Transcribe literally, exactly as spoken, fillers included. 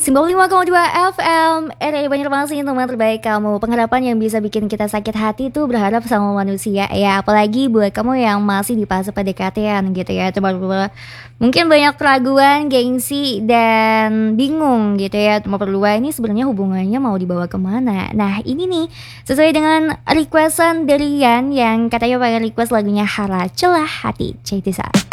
Simbol lima koma dua F M, R R I Banjarmasin, teman terbaik kamu. Pengharapan yang bisa bikin kita sakit hati tuh berharap sama manusia ya. Apalagi buat kamu yang masih di fase P D K T-an gitu ya. Coba mungkin banyak keraguan, gengsi, dan bingung gitu ya. Cuma perlu ini sebenarnya hubungannya mau dibawa kemana. Nah ini nih sesuai dengan requestan dari Yan yang katanya pengen request lagunya Hara Celah Hati. Check this out.